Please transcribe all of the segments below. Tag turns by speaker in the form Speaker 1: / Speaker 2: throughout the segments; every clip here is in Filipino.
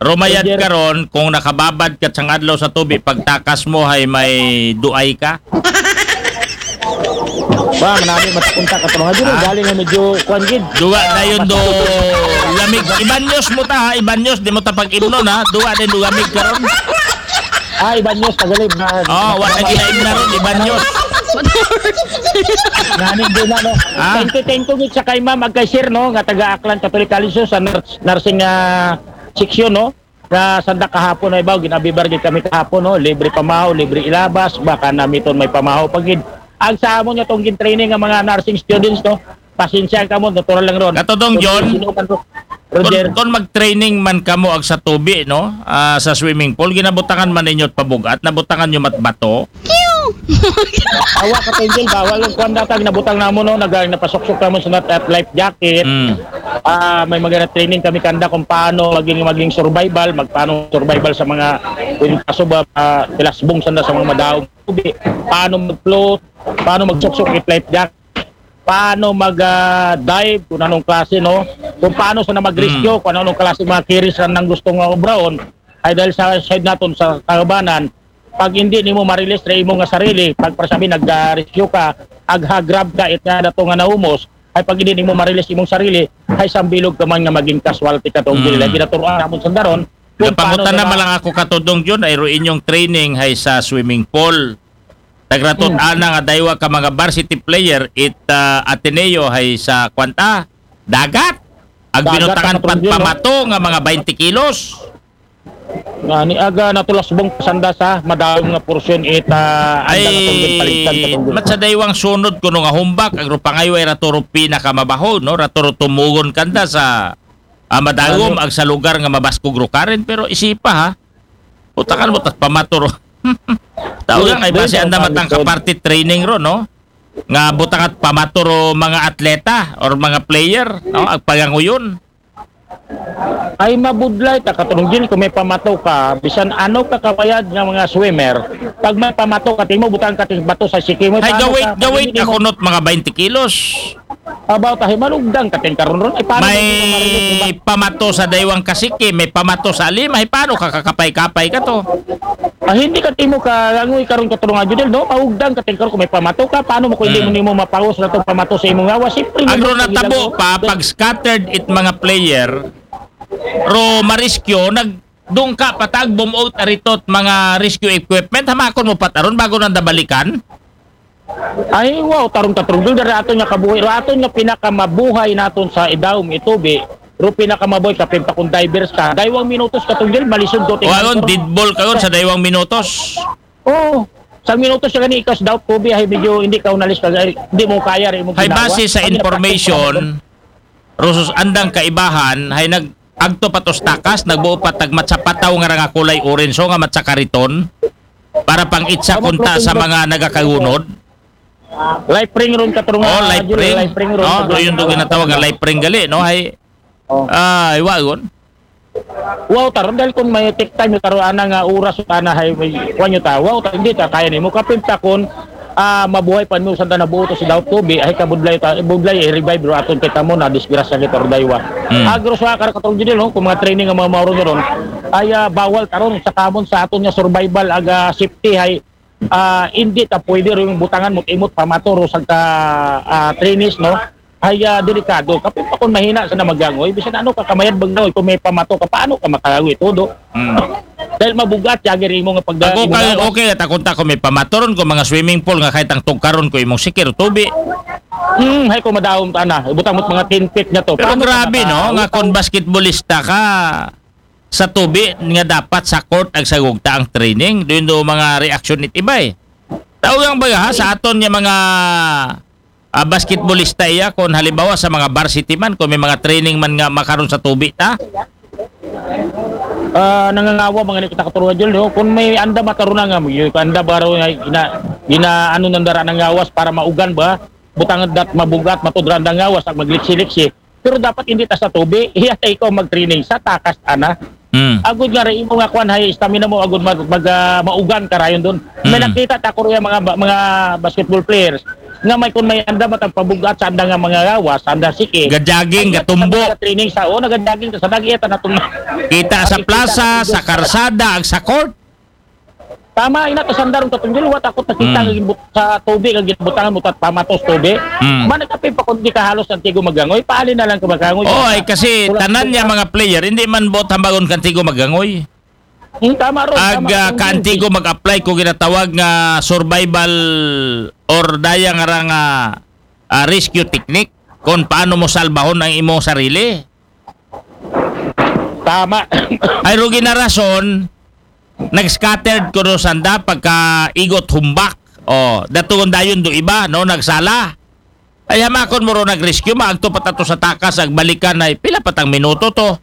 Speaker 1: Rumayat
Speaker 2: Roger.
Speaker 1: karon kung nakababad ka sang adlaw sa tubig pagtakas mo ay may duay ka.
Speaker 2: Ba, manami matapunta ka tulungan dito. Galing na medyo kuan gid.
Speaker 1: Duwa na yun do lamig. Ibanyos mo ta ha, ibanyos di mo ta pag-imnon ha. Duwa din do lamig karon.
Speaker 2: Iban news tagalib na.
Speaker 1: Wala ginaim na ron, ibanyos.
Speaker 2: Nani din na no. Thank you sa kay Ma'am Agkaisir no nga taga Aklan Catholic College sa nursing section no. Nga sanda kahapon ay baw ginabibar gid kami kahapon no, libre pamahaw, libre ilabas, baka namiton may pamahaw pagid. Ang sa amon nya tong training nga mga nursing students no. Pasensya ka mo, natural lang ron.
Speaker 1: Katodong John,
Speaker 2: Roger.
Speaker 1: kung mag-training man kamo ag sa tubi no, sa swimming pool, ginabutangan man ninyo at pabugat, nabutangan nyo matbato.
Speaker 2: Awa ka Tengel, bawal yung kuwan datag nabutang namo no, napasok-sok kamo sa life jacket. May mga training kami kanda kung paano maging survival, paano survival sa mga kaso ba tilasbong sanda sa mga madaog tubi, paano mag-float, paano mag-sok-sok with life jacket, paano mag-dive, kung anong klase, no? Kung paano sa na mag-rescue, kung anong klase mga kiris nang gustong obraon, ay dahil sa side natin sa Takabanan, pag hindi ni mo ma-release na imo nga sarili, pag sabi nag-rescue ka, ag-grab ka, itnya na ito nga naumos, ay pag hindi ni mo ma-release imong sarili, ay sambilog ka man nga maging casualty ka itong dili. Ginaturoan namon sa daron.
Speaker 1: Napangutan na malang ako katudong yun, ay ruin yung training ay sa swimming pool. Tagratot ana nga daywa ka mga varsity player Ateneo hay sa kwanta dagat ag binutangan pamato nga mga 20 kilos
Speaker 2: ni aga natulasbong sanda sa madawong nga porsyon
Speaker 1: ay mat sa daywang sunod kuno nga humbak ang rupangayo ay raturo pinakamabaho no raturo tumugon kanda sa madagom ag sa lugar nga mabaskog rukaren pero isipa ha utakan mo tas pamaturo. Tawag ay base anda matang kaparty training ro no nga butangat pamaturo mga atleta or mga player no ag paganguyon
Speaker 2: ay mabudlay ta katulong din kung may pamato ka bisan ano ka kapayad nga mga swimmer pag may pamato ka timo butang ka bato sa siki mo
Speaker 1: ay gawait ako not mga 20 kilos
Speaker 2: about tahi malugdang kating karon ron ay paano
Speaker 1: may pamato sa daywang kasiki may pamato sa lima ay paano ka kakapay-kapay ka to
Speaker 2: hindi ka timo ka langoy karon katulungan judel no maugdang kating karon kung may pamato ka paano mo kung hindi mo nimo mapawos na tong pamato sa imong gawa siyempre
Speaker 1: agro natabo pa pag scattered it mga player ro ma-rescue doon ka patag boom out aritot mga rescue equipment hamakon mo pataron bago nang dabalikan
Speaker 2: ay wow tarong tatrong dara aton nga kabuhi aton nga pinakamabuhay naton sa idawom itubi ro pinakamaboy ka pimpa kung divers ka daywang minutos katungdil malisod to
Speaker 1: wagon dead ball karon sa daywang minutos
Speaker 2: sa minutos siya gani ikas daw tubi ay medyo hindi ka unalis ka hindi mo kaya rin mo
Speaker 1: hay base sa information rusus andang kaibahan hay agto patos takas nagbuo pa tagmat sa pataw nga kulay orange nga matsa kariton para pang itsa kunta sa mga nagakagunod
Speaker 2: life ring ron katurungan
Speaker 1: life ring yun do ginatawag nga life ring gali no hay wagon wow
Speaker 2: taron dahil kung may take time yung taruan nga oras na hay may kwan yung tawa hindi ta kaya nimo kapinta kun mabuhay pa mo sanda nabuo to si daw tubi ay kabudlay revive ro aton kita mo na disgrasya ni Tordaywa agro sa katong dili no kung mga training nga mga mauro ron ay bawal karon sa kamon sa aton nga survival aga safety hay hindi ta pwede ro yung butangan mo imot pamatoro sa trainees no ay delikado kapit pa kung mahina sa na magangoy bisan ano ka kamayad bagnoy kung may pamato ka paano ka makalangoy todo dahil mabugat yagir imo nga pagdaan
Speaker 1: okay ta kunta ko may pamatoron ko mga swimming pool nga kahit ang tugkaron ko imong sikir tubi
Speaker 2: hay ko madawom ta na ibutang mo mga 10 feet na to
Speaker 1: pero grabe no nga kon basketballista ka sa tubi nga dapat sa court ag sagugta ang training doon do mga reaction nit iba tawag ba sa aton nga mga basketballista iya kung halimbawa sa mga varsity man kung may mga training man nga makaron sa tubi ta
Speaker 2: nangangawa mga kita katuruan dyan no? Kung may anda mataruna nga anda baro gina ano nandara ng ngawas para maugan ba butangan dat mabugat matudran ng ngawas at magliksi-liksi pero dapat hindi ta sa tubi iya ta ikaw mag-training sa takas ana agud nga rin imo nga kwan hay stamina mo agud maugan ka rayon doon may nakita ta ko mga basketball players nga may kun may anda matag pabugat sa anda nga mga gawas, anda siki.
Speaker 1: Gajaging, gatumbo.
Speaker 2: Training sa nagadaging sa dagita na tun.
Speaker 1: Kita sa plaza, sa karsada, ag sa court.
Speaker 2: Tama ina to sandarong tatunggil wat ako nakita sa tubig ang gibutangan mo tat pamatos tubig. Manakapi pa kun di ka halos antigo magangoy, paali na lang ka magangoy.
Speaker 1: Oy, kasi tanan niya mga player hindi man bot hambagon kantigo magangoy.
Speaker 2: Tama ron.
Speaker 1: Kantigo mag-apply ko ginatawag nga survival or daya nga nga rescue technique kung paano mo salbahon ang imong sarili.
Speaker 2: Tama.
Speaker 1: Ay rugi na rason nag-scattered ko no sanda pagka igot humbak. Datugon dayon do iba no nagsala. Ay hamakon mo ro nag-rescue maagto patato sa takas ag balikan ay pila patang minuto to.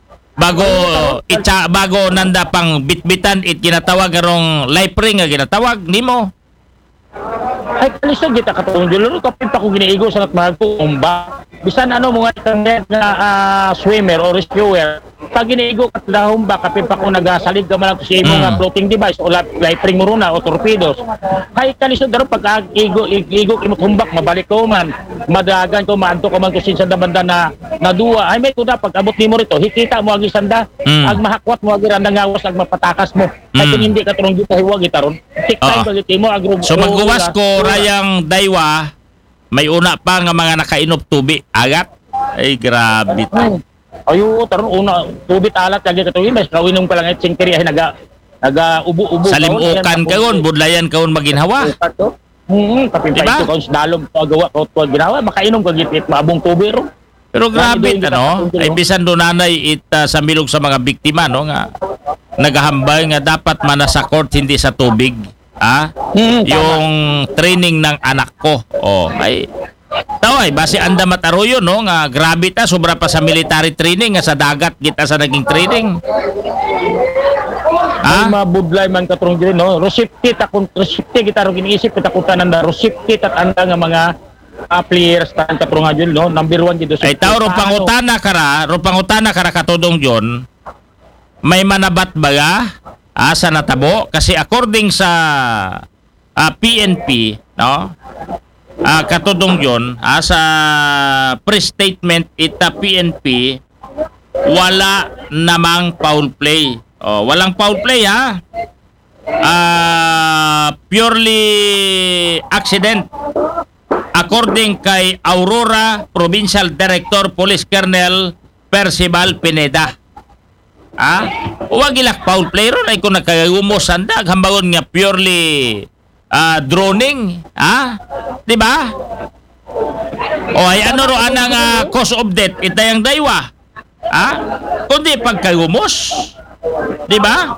Speaker 1: Bago nanda pang bitbitan it ginatawag arong life ring nga ginatawag nimo.
Speaker 2: Ay kalisod kita katong dulo kapin pa ko giniigo sa magkumba. Bisan ano mga internet na swimmer or rescuer pag giniigo kat dahom ba kapin pa ko nagasalig ka man sa imo nga floating device o life ring mo runa o torpedoes. Ay kalisod daron pag igo imo humbak mabalik ko man madagan ko maanto ko man ko sin sa banda na duwa ay may kuda pag abot nimo rito hikita mo agi sanda ag mahakwat mo agi randa ngawas ag mapatakas mo ay kung hindi ka tulong dito hiwag itaron tik time bagit mo ag
Speaker 1: so magguwas ko rayang daywa may una pa nga mga nakainop tubi agat ay grabe ta.
Speaker 2: Ayo taron una tubit alat kagi katuwi mas kawinom pa lang et singkiri ay naga ubo-ubo
Speaker 1: sa limukan kagon budlayan kagon maginhawa.
Speaker 2: Kapin pa ito kaon dalog gawa ko ginawa makainom kag gipit maabong tubig ro.
Speaker 1: Pero grabe ano, ay bisan do nanay sa milog sa mga biktima no nga nagahambay nga dapat mana sa court hindi sa tubig. Yung training ng anak ko. Ay taway base anda mataruyo no nga grabe ta sobra pa sa military training nga sa dagat kita sa naging training.
Speaker 2: Mabudlay man katrong diri no. Resipti kita ro giniisip kita kutanan da resipti tat anda nga mga players tan katrong adyon no. Number 1 dito sa.
Speaker 1: Ay taw ro pangutana kara katudong Jon. May manabat baga sa natabo kasi according sa PNP no katudong yun sa pre-statement ita PNP wala namang foul play walang foul play purely accident according kay Aurora Provincial Director Police Colonel Percival Pineda. Huwag ilak foul play ron ay kung nagkagumos sandag hambagon nga purely droning di ba? Ay ano ro anang cause of death itayang daywa kundi pagkagumos di ba?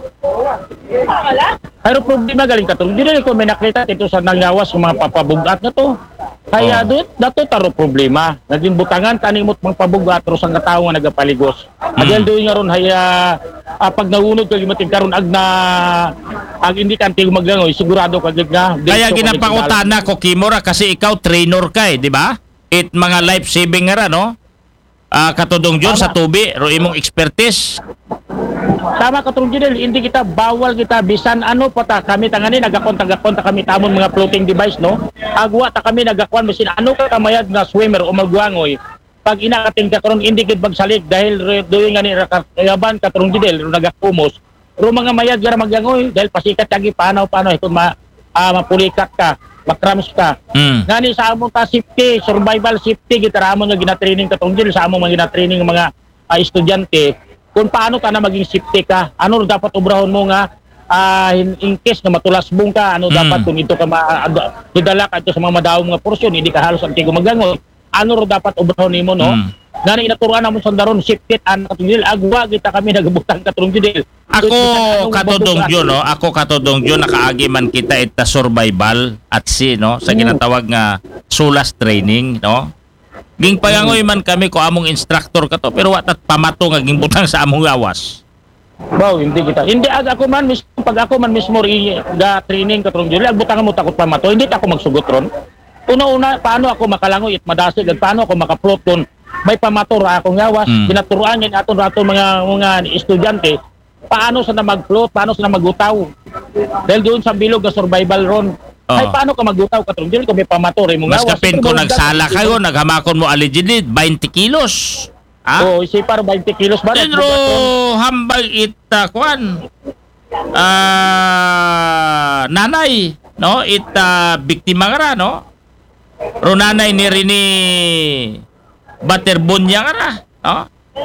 Speaker 2: Pero problema galing katong dili ko may nakita dito sa nangawas ng mga papabugat na to. Kaya dato taro problema. Naging butangan kanimot mang pabugat ro sang tawo nga nagapaligos. Adel doy nga ron haya pag naunod kag mating karon ag hindi kanti maglangoy sigurado kag nga.
Speaker 1: Kaya ginapangutana ko Kimura kasi ikaw trainer ka di ba? It mga life saving nga ra no? Katudong Jon sa tubi ro imong expertise.
Speaker 2: Tama katrong Jidel, hindi kita bawal kita bisan ano pa ta kami tangani nagakonta kami tamon mga floating device no. Agwa ta kami nagakuan bisan ano ka kamayad na swimmer o magwangoy. Pag inakating ka karon hindi gid magsalig dahil doy nga ni kayaban katrong Jidel nagakumos. Ro mga mayad gara magyangoy dahil pasikat lagi paano kung mapulikat ka, makrams ka. Ngani sa among ta safety, survival safety gitaramon nga gina-training katrong Jidel sa among mga gina-training mga estudyante. Kung paano ka na maging safety ka, ano dapat obrahon mo nga in case na matulasbong ka, ano dapat kung ito ka didala ka ito sa mga madawong mga porsyon, hindi ka halos antigo magangoy, ano dapat obrahon nimo no? Ngani inaturuan namon sandaron safety anak katungdil agwa kita kami nagabutang katungdil.
Speaker 1: Ako katudong Jon nakaagi man kita ita survival at sea no sa ginatawag nga SOLAS training no. Ging pagangoy man kami ko among instructor kato pero watat pamato nga ging butang sa among gawas.
Speaker 2: Wow, hindi kita. Hindi ako man mismo pag ako man mismo ga training katrong dili agbutang mo takot pamato, hindi ta ako magsugot ron. Una paano ako makalangoy at madasig at paano ako makafloat don. May pamato ra akong gawas, binaturuan ni aton mga estudyante paano sa na mag-float, paano sa na magutaw. Dahil doon sa bilog ga survival ron. Ay paano ka magbutaw katrong dili kung may pamator mo
Speaker 1: Mas
Speaker 2: ngawas.
Speaker 1: kapin ko nagsala kayo, naghamakon mo allegedly 20 kilos.
Speaker 2: Oh, isipar 20 kilos ba?
Speaker 1: Pero hambag ita kwan. Nanay, no? Ita biktima nga no? Ro nanay ni Rini Baterbunya nga no?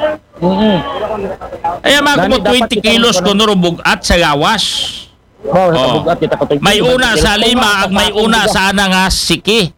Speaker 1: Ay mga mo 20 kilos kuno bugat sa gawas.
Speaker 2: Bugat kita katrong.
Speaker 1: May una sa lima ag may una sa ana nga siki.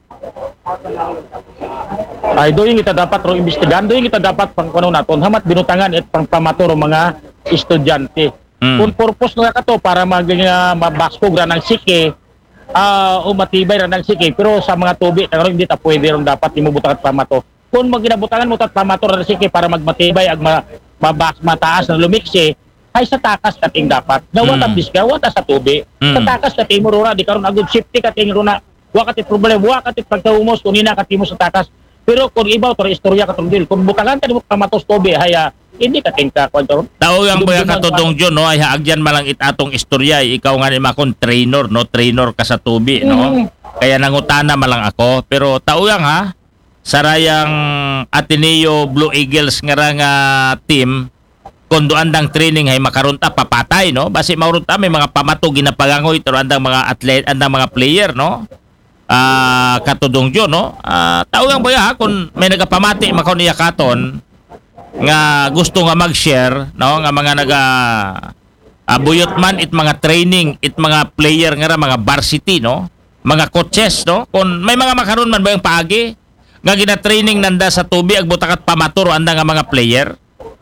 Speaker 2: Ay doon kita dapat ro imbestigahan, doon kita dapat pangkuno naton hamat binutangan at pangpamator mga estudyante. Kung purpose nga kato para mabaskog ra ng siki, o matibay ra ng siki, pero sa mga tubi karon hindi ta pwede ron dapat imubutangan at pamato. Kung maginabutangan mo tat pamator ra siki para magmatibay ag mataas na lumiksi, ay sa takas kating dapat. Nawat ang diska, wata sa tubi. Sa takas kating mo rora, di karon agud safety kating rona. Wakati problem, wakati pagkaumos kung ina katimo sa takas. Pero kung ibaw to istorya katong dil, kung butangan ka mo pamatos tubi, haya hindi ka tingka kwanto.
Speaker 1: Tao yang boya katudong John no ay haagyan malang itatong istorya ikaw nga ni makon trainer no trainer ka sa tubi no. Kaya nangutana malang ako pero tao yang ha sarayang Ateneo Blue Eagles nga team kundo andang training hay makarunta papatay no basi maurunta may mga pamato ginapagangoy pero andang mga athlete andang mga player no katudong John no tao yang boya ha kung may nagapamati makon iya katon nga gusto nga mag-share no nga mga buyot man it mga training it mga player nga mga varsity no mga coaches no kung may mga makaron man ba yung paagi nga gina-training nanda sa tubi ag butakat pamaturo anda nga mga player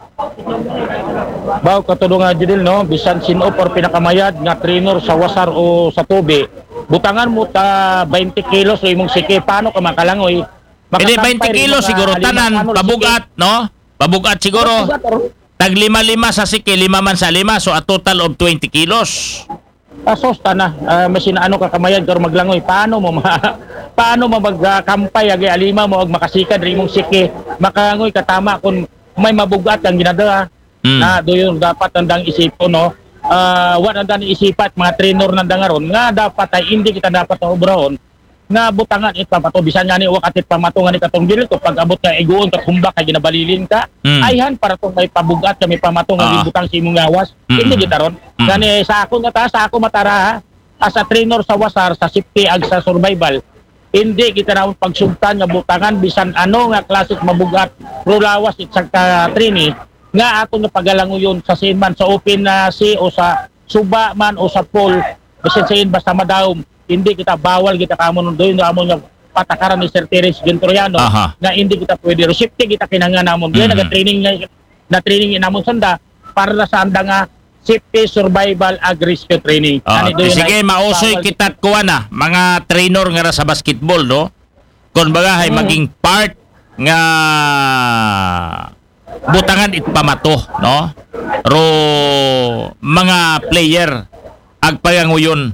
Speaker 2: Baw katulong nga Judil no bisan sino or pinakamayad nga trainer sa wasar o sa tubi butangan mo ta 20 kilos o imong siki paano ka makalangoy
Speaker 1: hindi 20 kilos siguro tanan pabugat no pabugat siguro tag 5 sa siki 5 man sa 5 so a total of 20 kilos
Speaker 2: Sosta na, masina ano kakamayan karo maglangoy paano mo magkampay agi alima mo ag makasikad ri mong siki makangoy katama kun may mabugat ang ginadala na doyon dapat andang isipon no wa andang isipat mga trainer nandang aron nga dapat ay hindi kita dapat obrahon nga butangan it papato bisan nga ni wakatit pamatungan ni katong dili to pag abot ka iguon ka kumbak kay ginabalilin ka ayhan para to may pabugat kami pamatungan butang si imong gawas hindi kita ron gani sa ako matara as a trainer sa wasar sa safety ag sa survival hindi kita raon pagsugtan nga butangan bisan ano nga klasik mabugat rulawas it sa training nga ato na pagalanguyon sa sinman sa open na si o sa suba man o sa pool bisan sa basta madawom hindi kita bawal kita kamon doon amon nga patakaran ni Sir Teres Genturiano na hindi kita pwede safety kita kinahanglan namon diyan naga-training na training namon sanda para sa anda nga safety survival ag rescue training.
Speaker 1: Sige mausoy kita kuha na mga trainer nga sa basketball no. Kun baga hay maging part nga butangan it pamato no. Ro mga player ag paganguyon.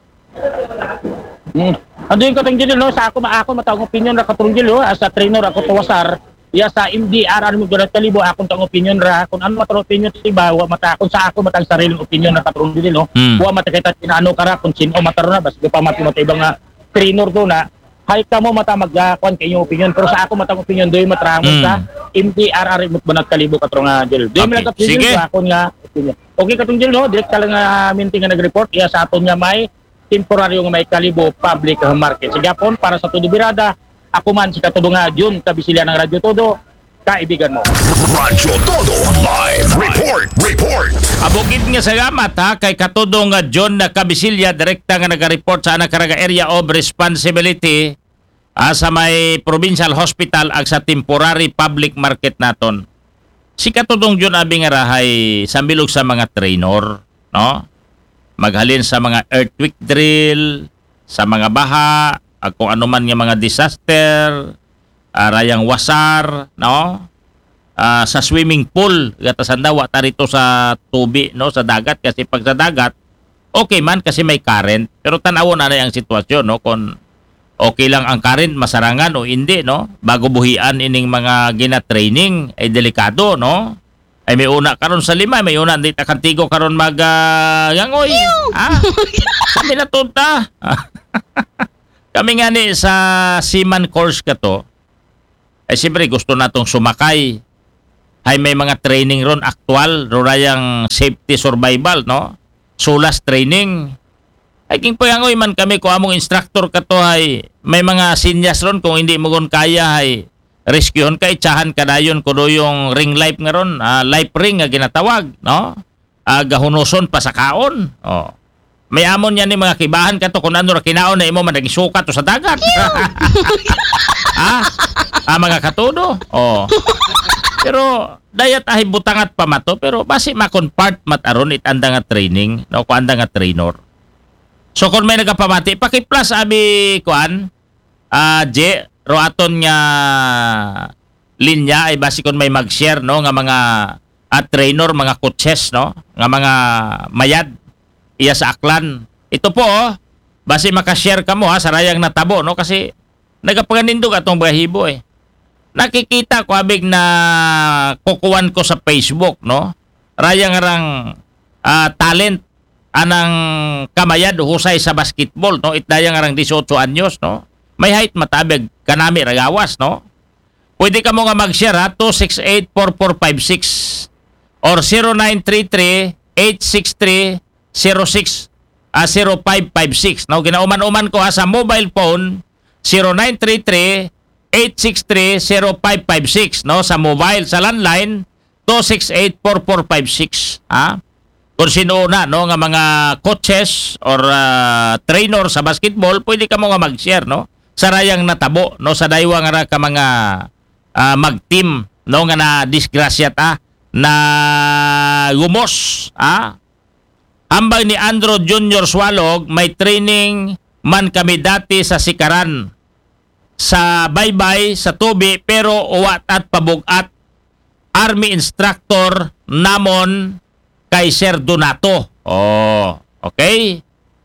Speaker 2: Ando yung katong dili no sa ako matawag opinion ra katong dili as a trainer ako tuwasar ya sa MDR ano mo kalibo akong tang opinion ra kung ano matang opinion tiba wa mata kung sa ako matang sariling opinion ra katong dili no wa matakita tinano kara kung sino mataro na bas pa matibang nga trainer do na hay kamo mata magkon kay yung opinion pero sa ako matang opinion doy matrangon sa MDR mo banat kalibo katong dili doy man opinion sa ako nga opinion okay katong dili no direct lang minti nga nag-report ya sa aton nga may temporaryo nga may kalibo public market. Sige po, para sa Todo Birada, ako man si Katudo nga Jun, kabisilya ng Radyo Todo, kaibigan mo.
Speaker 3: Radyo Todo Live Report.
Speaker 1: Abugid nga salamat ha, kay Katudo nga Jun na kabisilya, direkta nga nag-report sa Anakaraga Area of Responsibility sa may Provincial Hospital ag sa temporary public market naton. Si Katudong Jun abi nga rahay sambilog sa mga trainer, no? Maghalin sa mga earthquake drill, sa mga baha, kung ano man nga mga disaster, rayang wasar, no? Sa swimming pool, gatasandawa tarito sa tubi, no? Sa dagat, kasi pag sa dagat, okay man kasi may current, pero tanawon na ang sitwasyon, no? Kung okay lang ang current, masarangan o hindi, no? Bago buhian ining mga gina-training, ay delikado, no? Ay may una karon sa 5, may una dito kantigo karon gangoy. Sabi na tunta. Kami nga ni sa seaman course ka to, ay siyempre gusto natong sumakay. Ay may mga training ron actual, rurayang safety survival, no? Sulas training. Ay king payangoy man kami ko among instructor ka to ay may mga sinyas ron kung hindi mo gon kaya ay rescueon ka, itsahan ka dayon kuno yung ring life nga ron, life ring nga ginatawag, no? Gahunoson pa sa kaon. Oh. May amon yan ni mga kibahan ka to kung ano ra kinaon na imo man nagisukat to sa dagat. Mga katudo. Oh. Pero dayat ahi butangat pa mato pero basi makon part mataron itanda nga training, no, ko anda nga trainer. So kung may nagapamati, paki-plus abi kuan, J ro aton nga linya ay basi kung may mag-share, no, nga mga trainer, mga coaches, no, nga mga mayad iya sa aklan. Ito po, basi makashare ka mo sa rayang natabo, no, kasi nagapaganindog atong bahibo eh. Nakikita ko abig na kukuwan ko sa Facebook, no, rayang arang talent anang kamayad husay sa basketball, no, itdayang arang 18 anyos, no, may height matabig kanami ragawas, no. Pwede ka mo nga mag-share ha, 268-4456 or 0933-863-0556, no, ginauman-uman ko sa mobile phone 0933-863-0556, no, sa mobile, sa landline 268-4456, ha. Kung sino na, no, nga mga coaches or trainer sa basketball, pwede ka mo nga mag-share, no, sa rayang natabo, no, sa daywa nga ka mga mag-team, no, nga na disgrasya ta na gumos, Ambang ni Andrew Junior Swalog, may training man kami dati sa Sikaran, sa baybay, sa tubi, pero uwat at pabugat. Army instructor namon kay Sir Donato. Oh, okay.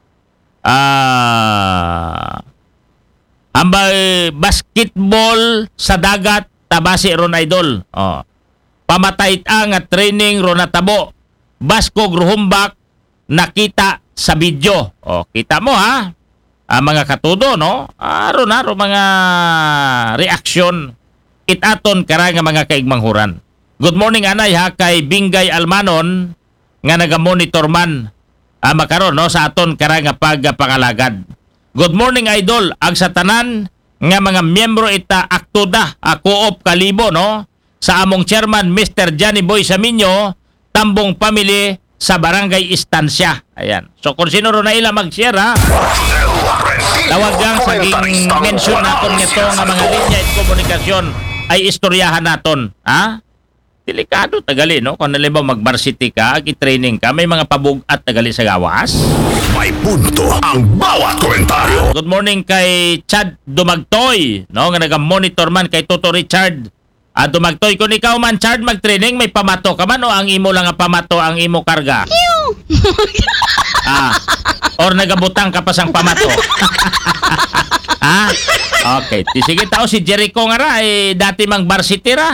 Speaker 1: Ambay basketball sa dagat tabasi ron idol. Oh. Pamatay ang at training ron natabo. Basko gruhumbak nakita sa video. Oh, kita mo ha. Mga katudo, no? Aron mga reaction itaton karang mga kaigmanghuran. Good morning anay ha kay Bingay Almanon nga naga-monitor man makaron, no, sa aton karang pagpangalagad. Good morning idol, ag sa tanan nga mga miyembro ita aktuda co-op Kalibo, no, sa among chairman Mr. Johnny Boy Saminyo, tambong family sa Barangay Istansya. Ayan. So kung sino ro na ila mag-share ha, tawagang saging mention naton nito nga mga linya at komunikasyon ay istoryahan naton, ha? Delikado tagali, no? Kung nalibaw mag-varsity ka, i-training ka, may mga pabugat tagali sa gawas.
Speaker 3: May punto ang bawat komentaryo.
Speaker 1: Good morning kay Chad Dumagtoy, no? Nga naga-monitor man kay Toto Richard. Dumagtoy, kung ikaw man, Chad, mag-training, may pamato ka man o ang imo lang nga pamato ang imo karga? Or nagabutang ka pa sang pamato? Okay. Sige tao, si Jericho nga ra, dati mang varsity ra.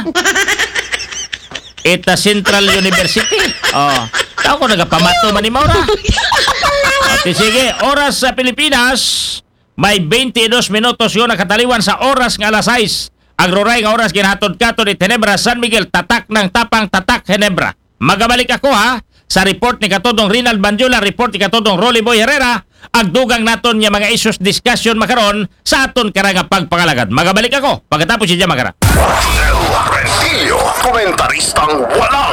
Speaker 1: Ita Central University. Oh, tao ko nagapamato man ni Maura. Okay, sige, oras sa Pilipinas, may 22 minutos yun nakataliwan sa oras nga alas 6. Agroray nga oras ginhatod kato ni Ginebra, San Miguel, tatak ng tapang tatak Ginebra. Magabalik ako ha sa report ni Katodong Rinald Banjula, report ni Katodong Rolly Boy Herrera, agdugang naton nga mga issues discussion makaron sa aton karanga pagpangalagad. Magabalik ako pagkatapos siya magara.
Speaker 3: Komentaristang walang